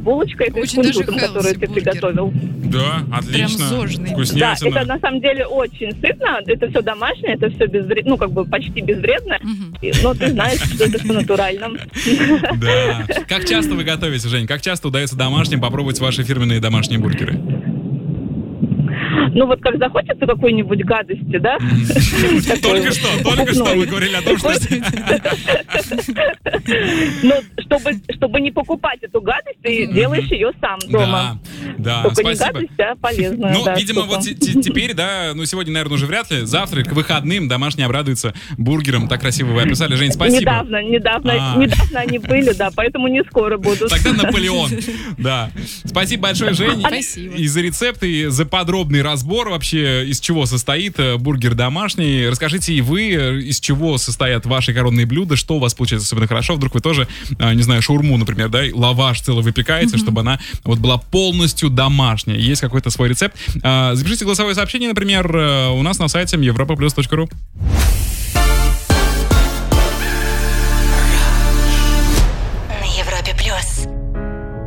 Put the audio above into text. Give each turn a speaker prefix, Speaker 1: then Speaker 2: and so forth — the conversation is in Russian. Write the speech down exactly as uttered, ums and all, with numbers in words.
Speaker 1: булочкой этой с кунжутом, которую ты приготовил.
Speaker 2: Да, отлично.
Speaker 1: Да, это на самом деле очень сытно. Это все домашнее, это все безвредно, ну, как бы почти безвредно. И, но ты знаешь, что это все натурально.
Speaker 2: Да. Как часто вы готовите, Жень? Как часто удается домашним попробовать ваши фирменные домашние бургеры?
Speaker 1: Ну вот как захочется какой-нибудь гадости, да?
Speaker 2: Только что, только что вы говорили о том, что...
Speaker 1: Ну, чтобы, чтобы не покупать эту гадость, ты делаешь ее сам дома.
Speaker 2: Да,
Speaker 1: Только
Speaker 2: спасибо.
Speaker 1: не гадость, а полезная.
Speaker 2: Ну,
Speaker 1: да,
Speaker 2: видимо,
Speaker 1: штука.
Speaker 2: вот теперь, да, ну сегодня, наверное, уже вряд ли. Завтра к выходным домашние обрадуются бургером. Так красиво вы описали. Жень, спасибо.
Speaker 1: Недавно, недавно,
Speaker 2: А.
Speaker 1: недавно они были, да, поэтому не скоро будут.
Speaker 2: Тогда Наполеон. Да. Спасибо большое, Жень.
Speaker 3: Спасибо.
Speaker 2: И за рецепт, и за подробный разбор вообще, из чего состоит э, бургер домашний. Расскажите и вы, э, из чего состоят ваши коронные блюда, что у вас получается особенно хорошо. Вдруг вы тоже, э, не знаю, шаурму, например, да, лаваш целый выпекаете, чтобы она вот была полностью домашняя. Есть какой-то свой рецепт. Э, запишите голосовое сообщение, например, э, у нас на сайте европа плюс точка ру.